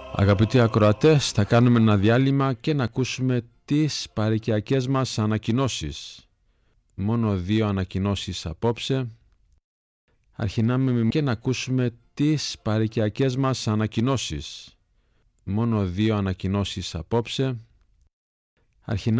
Αγαπητοί ακροατές, θα κάνουμε ένα διάλειμμα και να ακούσουμε τις παροικιακές μας ανακοινώσεις. Μόνο 2 ανακοινώσεις απόψε. Αρχινάμε και να ακούσουμε τις παροικιακές μας ανακοινώσεις. Μόνο 2 ανακοινώσεις απόψε. Αρχινάμε